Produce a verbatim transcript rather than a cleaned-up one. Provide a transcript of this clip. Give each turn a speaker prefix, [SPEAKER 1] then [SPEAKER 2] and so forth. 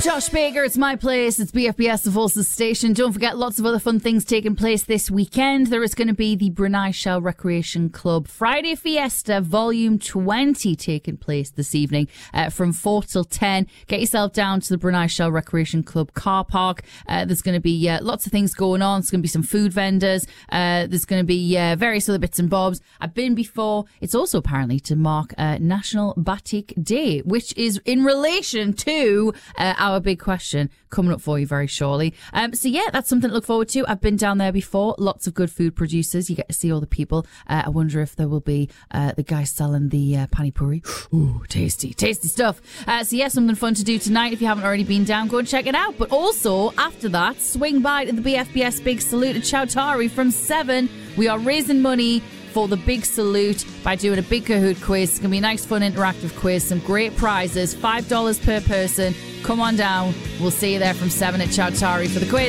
[SPEAKER 1] Josh Baker, it's my place. It's B F B S, the Vols's station. Don't forget, lots of other fun things taking place this weekend. There is going to be the Brunei Shell Recreation Club Friday Fiesta Volume twenty taking place this evening uh, from four till ten. Get yourself down to the Brunei Shell Recreation Club car park. Uh, there's going to be uh, lots of things going on. There's going to be some food vendors. Uh, there's going to be uh, various other bits and bobs. I've been before. It's also apparently to mark uh, National Batik Day, which is in relation to uh, our big question coming up for you very shortly. Um, so yeah, that's something to look forward to. I've been down there before. Lots of good food producers. You get to see all the people. Uh, I wonder if there will be uh, the guy selling the uh, pani puri. Ooh, tasty, tasty stuff. Uh, so yeah, something fun to do tonight. If you haven't already been down, go and check it out. But also, after that, swing by to the B F B S Big Salute at Chowtari from seven. We are raising money for the Big Salute by doing a Big Kahoot quiz. It's going to be a nice, fun, interactive quiz. Some great prizes. five dollars per person. Come on down. We'll see you there from seven at Chowtari for the quiz.